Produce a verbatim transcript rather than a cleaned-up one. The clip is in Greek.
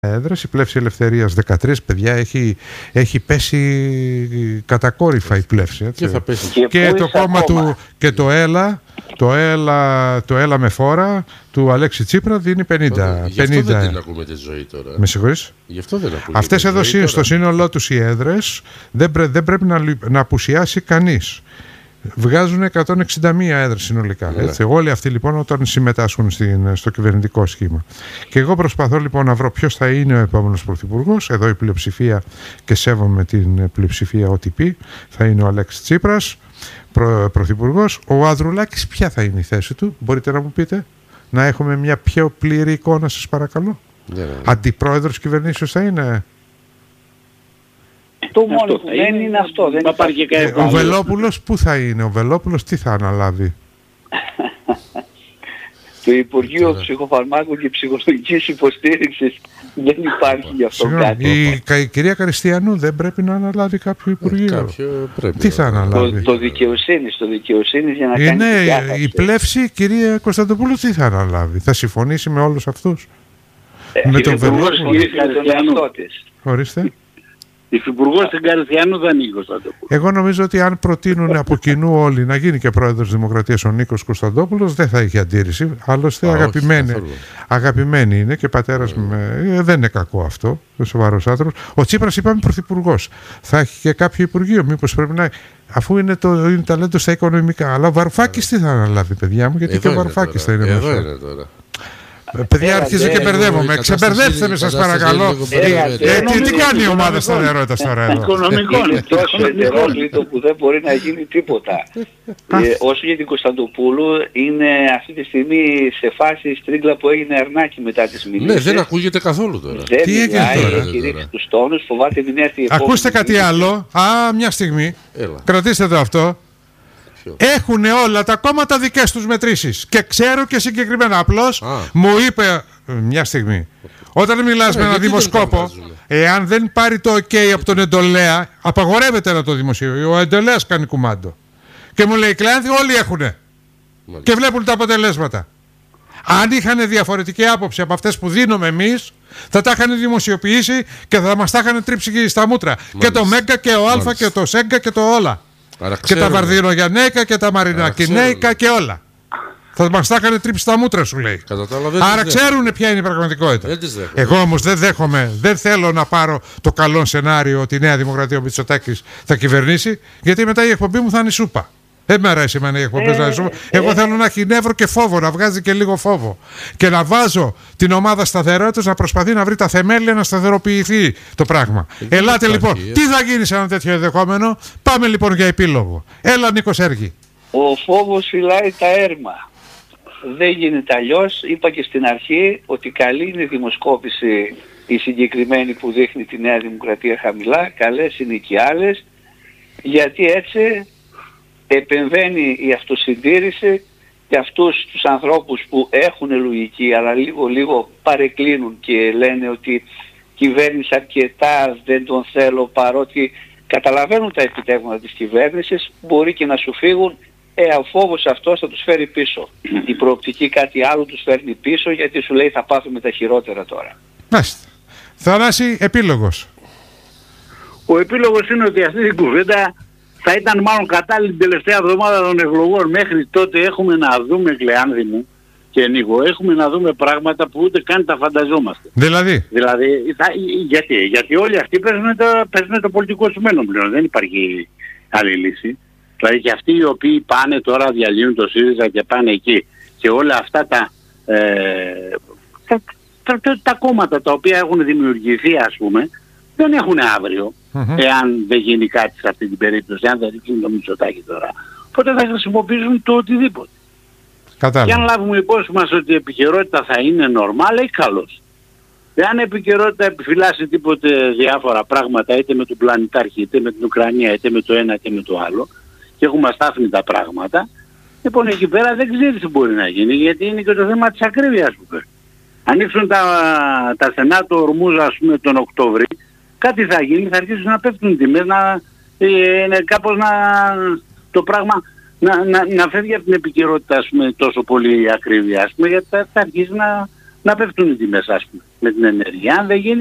έδρες, η Πλεύση Ελευθερίας δεκατρία παιδιά, έχει, έχει πέσει κατακόρυφα η Πλεύση, έτσι. Και, θα πέσει. και, και το κόμμα του και το ΕΛΑ, το ΕΛΑ, το ΕΛΑ με φόρα του Αλέξη Τσίπρα δίνει πενήντα. Γι' αυτό δεν την ακούμε τη ζωή τώρα. Με συγχωρείς. Γι' αυτό δεν ακούμε. Αυτές εδώ ζωή, στο σύνολό τους οι έδρες δεν, πρέ, δεν πρέπει να, να απουσιάσει κανείς. Βγάζουν εκατόν εξήντα μία έδρες συνολικά. Ναι. Έτσι. Όλοι αυτοί λοιπόν όταν συμμετάσχουν στην, στο κυβερνητικό σχήμα. Και εγώ προσπαθώ λοιπόν να βρω ποιος θα είναι ο επόμενος πρωθυπουργός. Εδώ η πλειοψηφία, και σέβομαι την πλειοψηφία ό,τι πει, θα είναι ο Αλέξης Τσίπρας, προ, πρωθυπουργός. Ο Ανδρουλάκης ποια θα είναι η θέση του, μπορείτε να μου πείτε, να έχουμε μια πιο πλήρη εικόνα, σας παρακαλώ. Ναι, ναι. Αντιπρόεδρος κυβερνήσεως θα είναι. Το μόνο που δεν είναι, είναι αυτό. Δεν υπάρχει ε, ο Βελόπουλος πού θα είναι, ο Βελόπουλος τι θα αναλάβει. Το Υπουργείο Ψυχοφαρμάκου και Ψυχολογικής Υποστήριξης δεν υπάρχει γι' αυτό κάτι. Η, η κυρία Καριστιανού δεν πρέπει να αναλάβει κάποιο Υπουργείο. Κάποιο πρέπει. Τι θα αναλάβει. Το, το δικαιοσύνης, το δικαιοσύνης για να είναι, κάνει τη διάθεση. Η Πλεύση, η κυρία Κωνσταντοπούλου τι θα αναλάβει. Θα συμφωνήσει με όλους αυτούς. Ε, με τον Βελόπουλο. Ορίστε. Υφυπουργός στην Καριστιανού δεν είναι Κωνσταντοπούλου. Εγώ νομίζω ότι αν προτείνουν από κοινού όλοι να γίνει και πρόεδρος της Δημοκρατίας ο Νίκος Κωνσταντόπουλος, δεν θα έχει αντίρρηση. Άλλωστε Α, αγαπημένη, αγαπημένη είναι και πατέρας yeah. με, ε, δεν είναι κακό αυτό, ο σοβαρός άνθρωπος. Ο Τσίπρας είπαμε πρωθυπουργός. Θα έχει και κάποιο υπουργείο, μήπως πρέπει να. Αφού είναι, το, είναι ταλέντο στα οικονομικά. Αλλά ο Βαρουφάκης τι θα αναλάβει, παιδιά μου, γιατί Εδώ και ο Βαρουφάκης θα είναι Εδώ μέσα. Είναι τώρα. Παιδιά, αρχίζει και μπερδεύομαι. Ξεμπερδέψτε με, σας παρακαλώ. Τι κάνει η ομάδα σταθερότητας τώρα εδώ. Οικονομικό είναι τόσο ετερόκλητο που δεν μπορεί να γίνει τίποτα. Όσο για την Κωνσταντοπούλου, είναι αυτή τη στιγμή σε φάση στρίγκλα που έγινε αρνάκι μετά τις μιλήσεις. Ναι, δεν ακούγεται καθόλου τώρα. Δεν μιλάει, έχει ρίξει τους τόνους, φοβάται μην έρθει η επόμενη. Ακούστε κάτι άλλο. Α, μια στιγμή. Κρατήστε το αυτό. Έχουν όλα τα κόμματα δικές τους μετρήσεις. Και ξέρω και συγκεκριμένα. Απλώς μου είπε μια στιγμή, όταν μιλάς με ένα δημοσκόπο, εάν δεν πάρει το ok από τον εντολέα, απαγορεύεται να το δημοσιεύει. Ο εντολέας κάνει κουμάντο. Και μου λέει, Κλάνθη, όλοι έχουνε. Και βλέπουν τα αποτελέσματα. Αν είχαν διαφορετική άποψη από αυτές που δίνουμε εμείς, θα τα είχαν δημοσιοποιήσει και θα μας τα είχαν τρίψει στα μούτρα. Μάλιστα. Και το Μέγκα και ο Αλφα και το Σέγγα και το όλα. Άρα και τα Βαρδινογιαννέικα και τα Μαρινακινέικα και όλα. Θα μας τα είχαν τρίψει στα μούτρα, σου λέει. Άρα ξέρουν ποια είναι η πραγματικότητα. Εγώ όμως δεν δέχομαι, δεν θέλω να πάρω το καλό σενάριο ότι η Νέα Δημοκρατία ο Μητσοτάκης θα κυβερνήσει, γιατί μετά η εκπομπή μου θα είναι σούπα. Δεν με αρέσει εμένα οι εκπομπές να είναι σούπα. Εγώ θέλω να έχει νεύρο και φόβο, να βγάζει και λίγο φόβο. Και να βάζω την ομάδα σταθερότητας να προσπαθεί να βρει τα θεμέλια να σταθεροποιηθεί το πράγμα. Ε, Ελάτε λοιπόν, ε. τι θα γίνει σε ένα τέτοιο ενδεχόμενο. Πάμε λοιπόν για επίλογο. Έλα, Νίκο Σέργη. Ο φόβος φυλάει τα έρμα. Δεν γίνεται αλλιώς. Είπα και στην αρχή ότι καλή είναι η δημοσκόπηση η συγκεκριμένη που δείχνει τη Νέα Δημοκρατία χαμηλά. Καλές είναι και άλλες. Γιατί έτσι επεμβαίνει η αυτοσυντήρηση και αυτούς τους ανθρώπους που έχουν λογική αλλά λίγο λίγο παρεκκλίνουν και λένε ότι κυβέρνηση αρκετά δεν τον θέλω, παρότι καταλαβαίνουν τα επιτεύγματα της κυβέρνησης, μπορεί και να σου φύγουν. Ε, ο φόβος αυτός θα τους φέρει πίσω. Η προοπτική κάτι άλλο τους φέρνει πίσω, γιατί σου λέει θα πάθουμε τα χειρότερα τώρα. Μάλιστα. Θανάση, επίλογος. Ο επίλογος είναι ότι αυτή η κουβέντα θα ήταν μάλλον κατάλληλη την τελευταία εβδομάδα των εκλογών. Μέχρι τότε έχουμε να δούμε, Κλεάνδη μου και Νίκο, έχουμε να δούμε πράγματα που ούτε καν τα φανταζόμαστε. Δηλαδή. Δηλαδή, θα, γιατί, γιατί όλοι αυτοί παίζουν το, παίζουν το πολιτικό σημαίνον πλέον. Δεν υπάρχει άλλη λύση. Δηλαδή και αυτοί οι οποίοι πάνε τώρα, διαλύουν το ΣΥΡΙΖΑ και πάνε εκεί και όλα αυτά τα, ε, τα, τα, τα, τα κόμματα τα οποία έχουν δημιουργηθεί, ας πούμε, δεν έχουν αύριο, mm-hmm. εάν δεν γίνει κάτι σε αυτή την περίπτωση, αν δεν ρίξουν το Μητσοτάκη τώρα. Οπότε θα χρησιμοποιήσουν το οτιδήποτε. Κατάλαβα. Και αν λάβουμε υπόψη μας ότι η επικαιρότητα θα είναι νορμάλ, έχει καλώς. Εάν η επικαιρότητα επιφυλάσσει τίποτε διάφορα πράγματα, είτε με τον πλανητάρχη, είτε με την Ουκρανία, είτε με το ένα είτε με το άλλο, και έχουμε αστάθμιτα πράγματα, λοιπόν εκεί πέρα δεν ξέρει τι μπορεί να γίνει, γιατί είναι και το θέμα της ακρίβειας που παίρνει. Ανοίξουν τα, τα στενά του Ορμούζ, ας πούμε, τον Οκτώβρη, κάτι θα γίνει, θα αρχίσουν να πέφτουν τιμές, να, ε, κάπως να, το πράγμα να, να, να φεύγει από την επικαιρότητα, ας πούμε, τόσο πολύ ακρίβεια, ας πούμε, γιατί θα, θα αρχίσει να, να πέφτουν οι τιμές, ας πούμε, με την ενέργεια. Αν δεν γίνει,